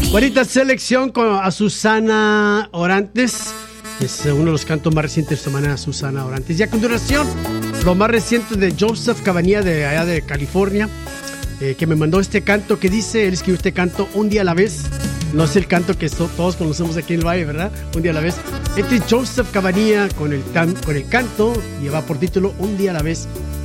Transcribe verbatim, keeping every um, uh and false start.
Bonita selección con a Susana Orantes. Es uno de los cantos más recientes de semana, Susana Orantes. Y a continuación, lo más reciente de Joseph Cabanilla de allá de California, eh, que me mandó este canto que dice, él escribió este canto Un día a la vez. No es el canto que so, todos conocemos aquí en el Valle, ¿verdad? Un día a la vez. Este es Joseph Cabanilla con el, con el canto, lleva por título Un día a la vez.